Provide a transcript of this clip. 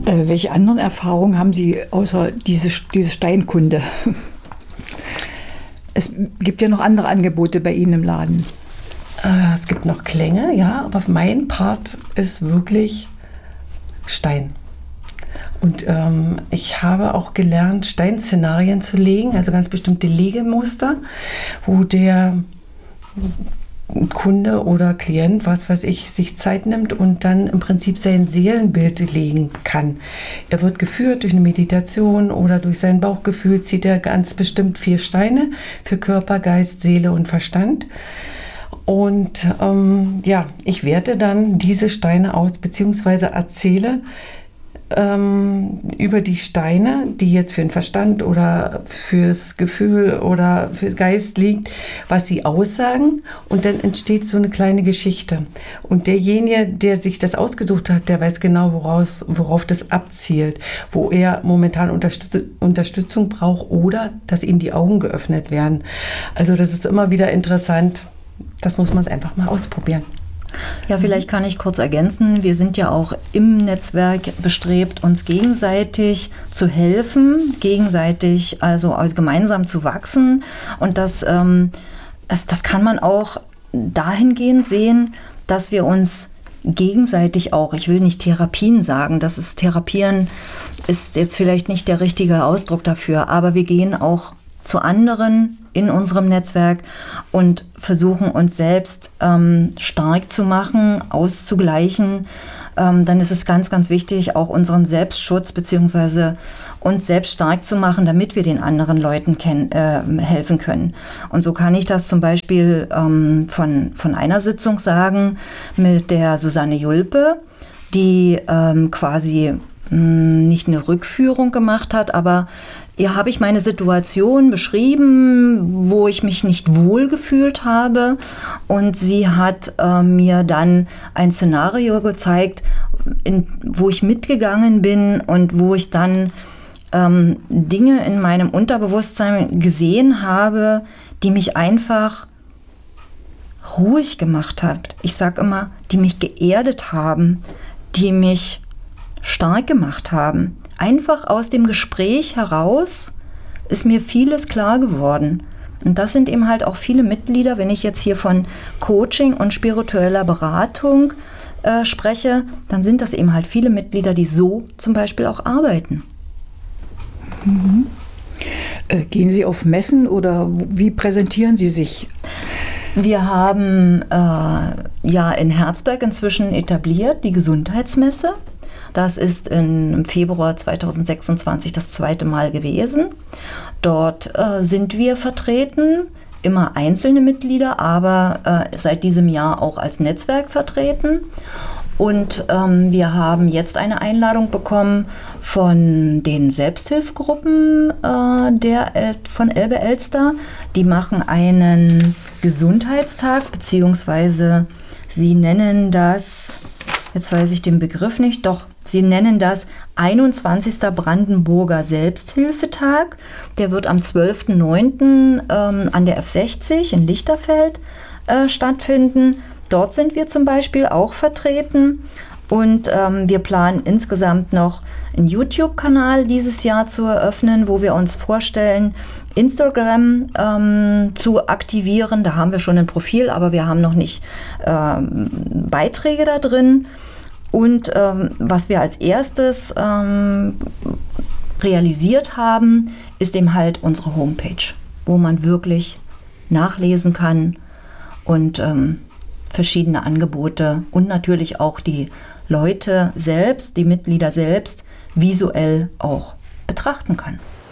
Welche anderen Erfahrungen haben Sie außer diese Steinkunde? Es gibt ja noch andere Angebote bei Ihnen im Laden. Es gibt noch Klänge, ja, aber mein Part ist wirklich Stein. Und ich habe auch gelernt, Steinszenarien zu legen, also ganz bestimmte Legemuster, wo der Kunde oder Klient, was weiß ich, sich Zeit nimmt und dann im Prinzip sein Seelenbild legen kann. Er wird geführt durch eine Meditation oder durch sein Bauchgefühl, zieht er ganz bestimmt 4 Steine für Körper, Geist, Seele und Verstand. Und ich werte dann diese Steine aus, beziehungsweise erzähle über die Steine, die jetzt für den Verstand oder fürs Gefühl oder für den Geist liegt, was sie aussagen, und dann entsteht so eine kleine Geschichte. Und derjenige, der sich das ausgesucht hat, der weiß genau, worauf das abzielt, wo er momentan Unterstützung braucht oder dass ihm die Augen geöffnet werden. Also das ist immer wieder interessant. Das muss man einfach mal ausprobieren. Ja, vielleicht kann ich kurz ergänzen. Wir sind ja auch im Netzwerk bestrebt, uns gegenseitig zu helfen, gegenseitig also gemeinsam zu wachsen. Und das kann man auch dahingehend sehen, dass wir uns gegenseitig auch, ich will nicht Therapien sagen, Therapieren ist jetzt vielleicht nicht der richtige Ausdruck dafür, aber wir gehen auch zu anderen in unserem Netzwerk und versuchen uns selbst stark zu machen, auszugleichen. Dann ist es ganz, ganz wichtig, auch unseren Selbstschutz bzw. uns selbst stark zu machen, damit wir den anderen Leuten helfen können. Und so kann ich das zum Beispiel von einer Sitzung sagen mit der Susanne Julpe, die quasi nicht eine Rückführung gemacht hat, aber ihr habe ich meine Situation beschrieben, wo ich mich nicht wohl gefühlt habe, und sie hat mir dann ein Szenario gezeigt, wo ich mitgegangen bin und wo ich dann Dinge in meinem Unterbewusstsein gesehen habe, die mich einfach ruhig gemacht hat. Ich sage immer, die mich geerdet haben, die mich stark gemacht haben. Einfach aus dem Gespräch heraus ist mir vieles klar geworden. Und das sind eben halt auch viele Mitglieder, wenn ich jetzt hier von Coaching und spiritueller Beratung spreche, dann sind das eben halt viele Mitglieder, die so zum Beispiel auch arbeiten. Mhm. Gehen Sie auf Messen oder wie präsentieren Sie sich? Wir haben in Herzberg inzwischen etabliert die Gesundheitsmesse. Das ist im Februar 2026 das 2. Mal gewesen. Dort sind wir vertreten, immer einzelne Mitglieder, aber seit diesem Jahr auch als Netzwerk vertreten. Und wir haben jetzt eine Einladung bekommen von den Selbsthilfegruppen von Elbe Elster. Die machen einen Gesundheitstag, beziehungsweise sie nennen das, jetzt weiß ich den Begriff nicht, doch sie nennen das 21. Brandenburger Selbsthilfetag. Der wird am 12.09. An der F60 in Lichterfeld stattfinden. Dort sind wir zum Beispiel auch vertreten, und wir planen insgesamt noch einen YouTube-Kanal dieses Jahr zu eröffnen, wo wir uns vorstellen, Instagram zu aktivieren. Da haben wir schon ein Profil, aber wir haben noch nicht Beiträge da drin. Und was wir als erstes realisiert haben, ist eben halt unsere Homepage, wo man wirklich nachlesen kann und verschiedene Angebote und natürlich auch die Leute selbst, die Mitglieder selbst visuell auch betrachten kann.